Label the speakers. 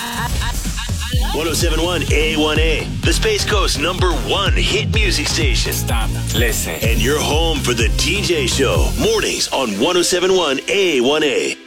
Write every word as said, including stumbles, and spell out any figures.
Speaker 1: one oh seven point one A one A, the Space Coast number one hit music station.
Speaker 2: Stop, listen.
Speaker 1: And you're home for the D J Show, mornings on one oh seven point one A one A.